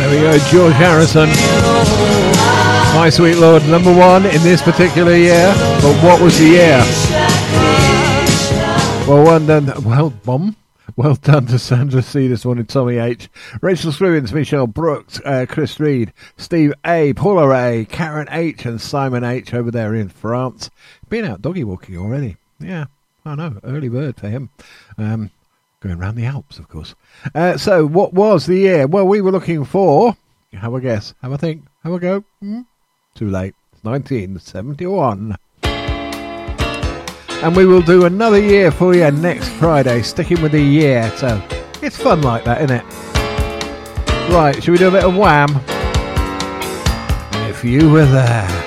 There we go, George Harrison. My Sweet Lord, #1 in this particular year. But what was the year? Well done to Sandra C this morning, Tommy H, Rachel Scrivens, Michelle Brooks, Chris Reed, Steve A, Paula A, Karen H and Simon H over there in France. Been out doggy walking already. Yeah, I know, early bird for him. Going round the Alps, of course. So, what was the year? Well, we were looking for... Have a guess. Have a think. Have a go. Too late. It's 1971. And we will do another year for you next Friday, sticking with the year. So, it's fun like that, isn't it? Right, should we do a bit of Wham? If You Were There.